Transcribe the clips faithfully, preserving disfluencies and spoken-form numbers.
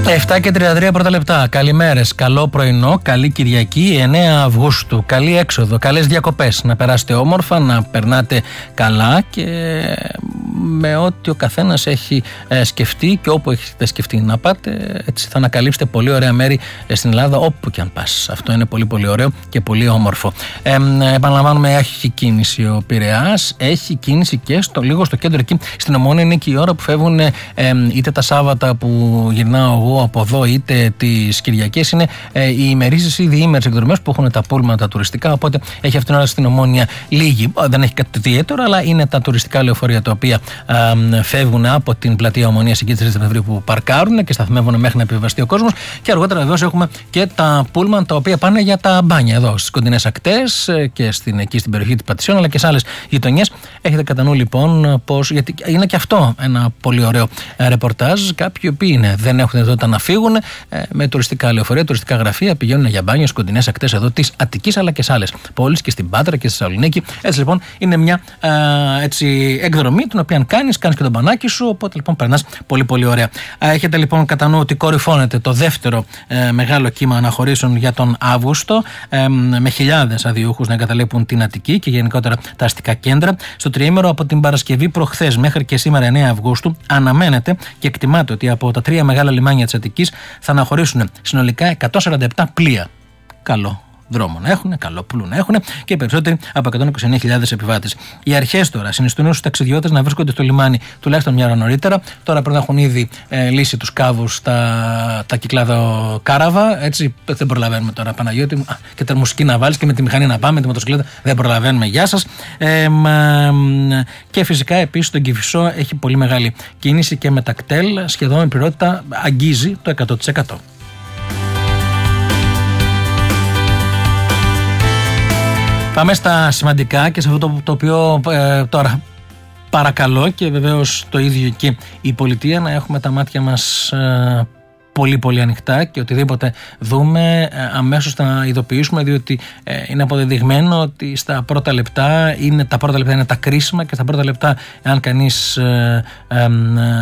επτά και τριάντα τρία πρώτα λεπτά. Καλημέρες, καλό πρωινό, καλή Κυριακή, εννέα Αυγούστου. Καλή έξοδο, καλές διακοπές. Να περάσετε όμορφα, να περνάτε καλά και με ό,τι ο καθένας έχει ε, σκεφτεί και όπου έχετε σκεφτεί να πάτε. Έτσι θα ανακαλύψετε πολύ ωραία μέρη ε, στην Ελλάδα, όπου και αν πας. Αυτό είναι πολύ πολύ ωραίο και πολύ όμορφο. Ε, ε, επαναλαμβάνουμε, έχει κίνηση ο Πειραιάς, έχει κίνηση και στο, λίγο στο κέντρο εκεί. Στην Ομόνια είναι και η ώρα που φεύγουν ε, ε, είτε τα Σάββατα που γυρνάω εγώ από εδώ, είτε τις Κυριακές. Είναι ε, οι ημερήσεις ή διήμερες εκδρομές που έχουν τα πούλμα τα τουριστικά. Οπότε έχει αυτήν την ώρα στην Ομόνια λίγη. Δεν έχει κάτι ιδιαίτερο, αλλά είναι τα τουριστικά λεωφορεία τα οποία ε, φεύγουν από την πλατεία Ομονίας εκεί της Σεπτεμβρίου που παρκάρουν και σταθμεύουν μέχρι να επιβιβαστεί ο κόσμος. Και αργότερα βεβαίως έχουμε και τα πούλμαν τα οποία πάνε για τα μπάνια εδώ στις κοντινές ακτές και στην, εκεί στην περιοχή της Πατησιών, αλλά και σε άλλες γειτονιές. Έχετε κατά νου λοιπόν πως. Γιατί είναι και αυτό ένα πολύ ωραίο ρεπορτάζ. Κάποιοι οποίοι είναι, δεν έχουν δυνατότητα να φύγουν ε, με τουριστικά λεωφορεία, τουριστικά γραφεία, πηγαίνουν για μπάνιο στις κοντινές ακτές εδώ της Αττικής, αλλά και σε άλλες πόλεις και στην Πάτρα και στη Θεσσαλονίκη. Έτσι λοιπόν είναι μια ε, έτσι, εκδρομή την οποία κάνεις, κάνεις και τον μπανάκι σου, οπότε λοιπόν περνάς πολύ πολύ ωραία. Έχετε λοιπόν κατά νου ότι κορυφώνεται το δεύτερο ε, μεγάλο κύμα αναχωρήσεων για τον Αύγουστο, ε, με χιλιάδες αδειούχους να εγκαταλείπουν την Αττική και γενικότερα τα αστικά κέντρα. Στο τριήμερο από την Παρασκευή προχθές μέχρι και σήμερα εννέα Αυγούστου αναμένεται και εκτιμάται ότι από τα τρία μεγάλα λιμάνια της Αττικής θα αναχωρήσουν συνολικά εκατόν σαράντα επτά πλοία. Καλό δρόμο να έχουν, καλό πλού να έχουν και οι περισσότεροι από εκατόν είκοσι εννέα χιλιάδες επιβάτες. Οι αρχές τώρα συνιστούν στους ταξιδιώτες να βρίσκονται στο λιμάνι τουλάχιστον μια ώρα νωρίτερα. Τώρα πρέπει να έχουν ήδη ε, λύσει τους κάβους τα, τα κυκλάδο κάραβα. Έτσι δεν προλαβαίνουμε τώρα, Παναγιώτη μου. Και τα μουσική να βάλεις και με τη μηχανή να πάμε, με τη μοτοσυκλέτα δεν προλαβαίνουμε. Γεια σας. Ε, μα, και φυσικά επίσης τον Κηφισό έχει πολύ μεγάλη κίνηση και με τα κτέλ σχεδόν η πληρότητα αγγίζει το εκατό τοις εκατό. Πάμε στα σημαντικά και σε αυτό το, το οποίο ε, τώρα παρακαλώ και βεβαίως το ίδιο και η πολιτεία να έχουμε τα μάτια μας ε, πολύ πολύ ανοιχτά και οτιδήποτε δούμε αμέσως θα ειδοποιήσουμε, διότι ε, είναι αποδεδειγμένο ότι στα πρώτα λεπτά είναι, τα πρώτα λεπτά είναι τα κρίσιμα και στα πρώτα λεπτά αν κανείς ε, ε, ε,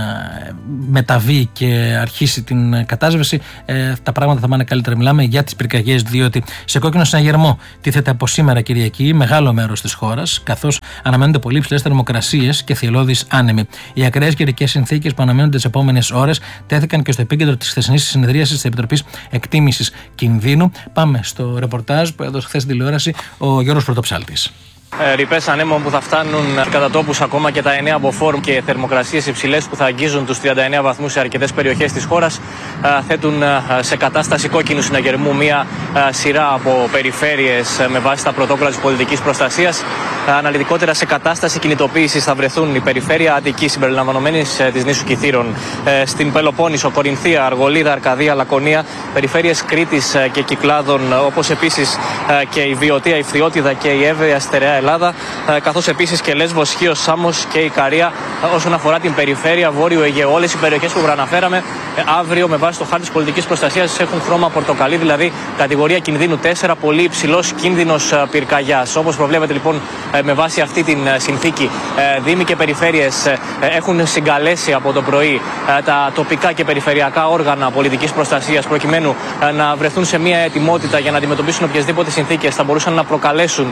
μεταβεί και αρχίσει την κατάσβεση ε, τα πράγματα θα πάνε καλύτερα. Μιλάμε για τις πυρκαγιές, διότι σε κόκκινο συναγερμό τίθεται από σήμερα Κυριακή μεγάλο μέρος της χώρας, καθώς αναμένονται πολύ υψηλές θερμοκρασίες και θυελλώδεις άνεμοι. Οι ακραίες καιρικές συνθήκες που αναμένονται τις επόμενες ώρες τέθηκαν και στο επίκεντρο της χθεσινής συνεδρίασης της Επιτροπής Εκτίμησης Κινδύνου. Πάμε στο ρεπορτάζ που έδωσε χθες στην τηλεόραση ο Γιώργος Πρωτοψάλτης. Ε, ρηπές ανέμων που θα φτάνουν κατά τόπους ακόμα και τα εννέα μποφόρ και θερμοκρασίες υψηλές που θα αγγίζουν τους τριάντα εννέα βαθμούς σε αρκετές περιοχές της χώρας ε, θέτουν ε, σε κατάσταση κόκκινου συναγερμού μια ε, σειρά από περιφέρειες ε, με βάση τα πρωτόκολλα της πολιτικής προστασίας. Ε, αναλυτικότερα σε κατάσταση κινητοποίησης θα βρεθούν η περιφέρεια Αττικής συμπεριλαμβανομένης ε, της νήσου Κιθήρων, ε, στην Πελοπόννησο, Κορινθία, Αργολίδα, Αρκαδία, Λακωνία, περιφέρειες Κρήτης ε, και Κυκλάδων, όπως επίσης ε, και η Βιωτία, η Φθιώτιδα και η Εύβοια Στερεά Ελλάδα, καθώς επίσης και Λέσβος, Χίος, Σάμος και Ικαρία όσον αφορά την περιφέρεια Βόρειο Αιγαίου. Όλες οι περιοχές που προαναφέραμε αύριο με βάση το χάρτη της πολιτικής προστασίας έχουν χρώμα πορτοκαλί, δηλαδή κατηγορία κινδύνου τέσσερα, πολύ υψηλός κίνδυνος πυρκαγιάς. Όπως προβλέπετε λοιπόν με βάση αυτή την συνθήκη, δήμοι και περιφέρειες έχουν συγκαλέσει από το πρωί τα τοπικά και περιφερειακά όργανα πολιτικής προστασίας προκειμένου να βρεθούν σε μια ετοιμότητα για να αντιμετωπίσουν οποιασδήποτε συνθήκες θα μπορούσαν να προκαλέσουν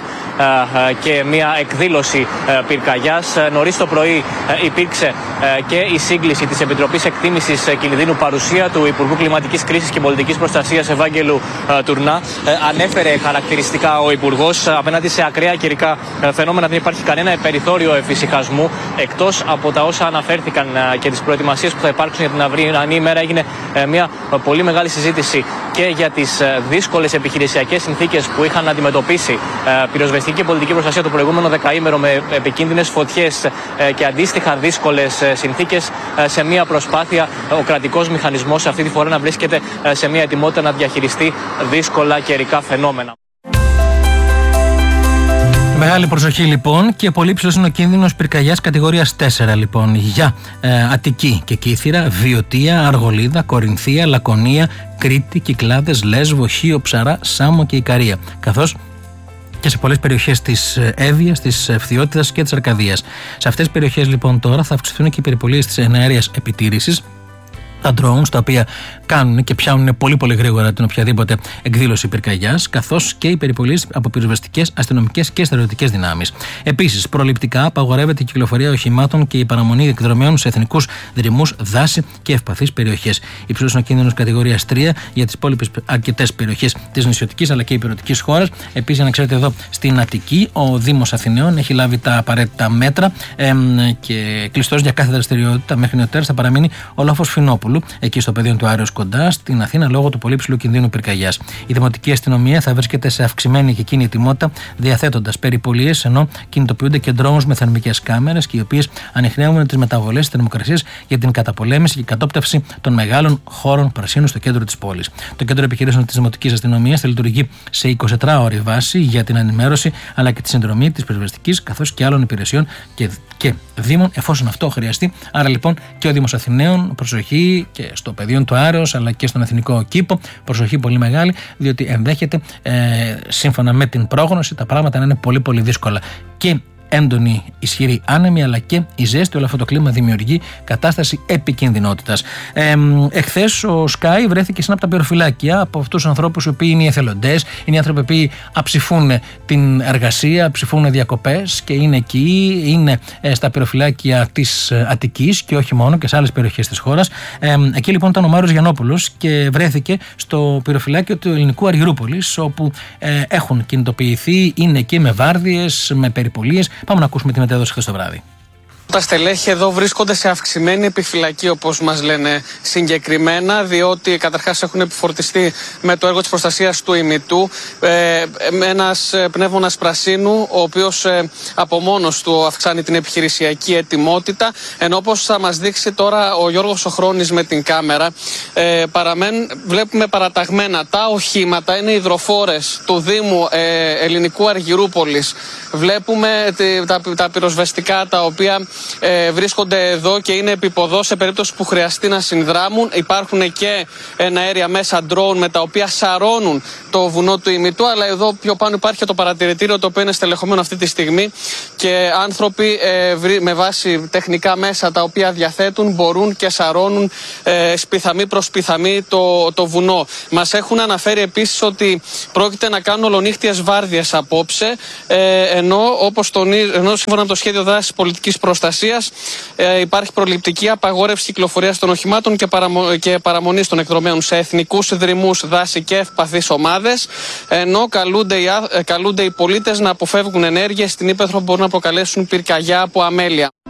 και μια εκδήλωση πυρκαγιάς. Νωρίς το πρωί υπήρξε και η σύγκληση της Επιτροπής Εκτίμησης Κινδύνου, παρουσία του Υπουργού Κλιματικής Κρίσης και Πολιτικής Προστασίας Ευάγγελου Τουρνά. Ανέφερε χαρακτηριστικά ο Υπουργός απέναντι σε ακραία καιρικά φαινόμενα δεν υπάρχει κανένα περιθώριο εφησυχασμού, εκτός από τα όσα αναφέρθηκαν και τις προετοιμασίες που θα υπάρξουν για την αυριανή ημέρα. Έγινε μια πολύ μεγάλη συζήτηση και για τις δύσκολες επιχειρησιακές συνθήκες που είχαν αντιμετωπίσει πυροσβεστική και πολιτική προστασία το προηγούμενο δεκαήμερο με επικίνδυνες φωτιές και αντίστοιχα δύσκολες συνθήκες, σε μια προσπάθεια ο κρατικός μηχανισμός αυτή τη φορά να βρίσκεται σε μια ετοιμότητα να διαχειριστεί δύσκολα καιρικά φαινόμενα. Μεγάλη προσοχή λοιπόν και πολύ ψηλός είναι ο κίνδυνος πυρκαγιάς κατηγορίας τέσσερα λοιπόν για ε, Αττική και Κύθυρα, Βιωτία, Αργολίδα, Κορινθία, Λακωνία, Κρήτη, Κυκλάδες, Λέσβο, Χίο, Ψαρά, Σάμο και Ικαρία, καθώς και σε πολλές περιοχές της Εύβοιας, της Φθιώτιδας και της Αρκαδίας. Σε αυτές τις περιοχές λοιπόν τώρα θα αυξηθούν και οι περιπολίες της εναέριας επιτήρησης, τα drones, τα οποία κάνουν και πιάνουν πολύ πολύ γρήγορα την οποιαδήποτε εκδήλωση πυρκαγιάς, καθώς και οι περιπολίες από πυροσβεστικές, αστυνομικές και στρατιωτικές δυνάμεις. Επίσης, προληπτικά απαγορεύεται η κυκλοφορία οχημάτων και η παραμονή εκδρομέων σε εθνικούς δρυμούς, δάση και ευπαθείς περιοχές. Υψηλός ο κίνδυνος κατηγορίας τρία για τις υπόλοιπες αρκετές περιοχές της νησιωτικής αλλά και υπηρετικής χώρας. Επίσης, αν ξέρετε, εδώ στην Αττική, ο Δήμος Αθηναίων έχει λάβει τα απαραίτητα μέτρα εμ, και κλειστός για κάθε δραστηριότητα μέχρι νεοτέρας θα παραμείνει ο λόφος Φινόπουλου, εκεί στο πεδίο του Άρεως κοντά στην Αθήνα, λόγω του πολύ ψηλού κινδύνου πυρκαγιάς. Η δημοτική αστυνομία θα βρίσκεται σε αυξημένη και εκείνη ετοιμότητα, διαθέτοντας περιπολίες, ενώ κινητοποιούνται και drones με θερμικές κάμερες και οι οποίες ανιχνεύουν τις μεταβολές της θερμοκρασίας για την καταπολέμηση και κατόπτευση των μεγάλων χώρων πρασίνου στο κέντρο της πόλης. Το κέντρο επιχειρήσεων της δημοτικής αστυνομίας θα λειτουργεί σε εικοσιτετράωρη βάση για την ενημέρωση αλλά και τη συνδρομή της πυροσβεστικής καθώς και άλλων υπηρεσιών και, και δήμων, εφόσον αυτό χρειαστεί. Άρα λοιπόν και ο Δήμος Αθηναίων, προσοχή και στο πεδίο του Άρεως αλλά και στον Εθνικό Κήπο, προσοχή πολύ μεγάλη, διότι ενδέχεται ε, σύμφωνα με την πρόγνωση τα πράγματα να είναι πολύ πολύ δύσκολα. Και έντονη, ισχυρή άνεμη, αλλά και η ζέστη, όλο αυτό το κλίμα δημιουργεί κατάσταση επικινδυνότητας. Ε, εχθές ο Sky βρέθηκε σε ένα από τα πυροφυλάκια από αυτούς τους ανθρώπους οι οποίοι είναι οι εθελοντές, είναι οι άνθρωποι που αψηφούν την εργασία, αψηφούν διακοπές και είναι εκεί, είναι στα πυροφυλάκια της Αττικής και όχι μόνο και σε άλλες περιοχές της χώρας. Ε, εκεί λοιπόν ήταν ο Μάριος Γιαννόπουλος και βρέθηκε στο πυροφυλάκιο του Ελληνικού Αργυρούπολης, όπου ε, έχουν κινητοποιηθεί, είναι εκεί με βάρδιες, με περιπολίες. Πάμε να ακούσουμε τη μετέδωση χθες το βράδυ. Τα στελέχη εδώ βρίσκονται σε αυξημένη επιφυλακή, όπως μας λένε συγκεκριμένα, διότι καταρχάς έχουν επιφορτιστεί με το έργο της προστασίας του ημιτού, ε, με ένας πνεύμονας πρασίνου, ο οποίος ε, από μόνος του αυξάνει την επιχειρησιακή ετοιμότητα, ενώ όπως θα μας δείξει τώρα ο Γιώργος Οχρώνης με την κάμερα, ε, παραμένουν, βλέπουμε παραταγμένα τα οχήματα, είναι υδροφόρες του Δήμου ε, Ελληνικού Αργυρούπολης. Βλέπουμε τα, τα πυροσβεστικά τα οποία Ε, βρίσκονται εδώ και είναι επιποδό σε περίπτωση που χρειαστεί να συνδράμουν. Υπάρχουν και αέρια μέσα drone με τα οποία σαρώνουν το βουνό του ημιτού, αλλά εδώ πιο πάνω υπάρχει το παρατηρητήριο το οποίο είναι στελεχωμένο αυτή τη στιγμή και άνθρωποι ε, με βάση τεχνικά μέσα τα οποία διαθέτουν μπορούν και σαρώνουν ε, σπιθαμή προς σπιθαμή το, το βουνό. Μας έχουν αναφέρει επίσης ότι πρόκειται να κάνουν ολονύχτιες βάρδιες απόψε, ε, ενώ, όπως τον, ενώ σύμφωνα με το σχέδιο δράσης πολιτικής προστασίας ε, υπάρχει προληπτική απαγόρευση κυκλοφορίας των οχημάτων και, παραμο, και παραμονής των εκδρομέων σε εθνικούς δρυμούς, δάση και ευπαθείς ομάδες, ενώ καλούνται οι, καλούνται οι πολίτες να αποφεύγουν ενέργειες στην ύπαιθρο που μπορούν να προκαλέσουν πυρκαγιά από αμέλεια.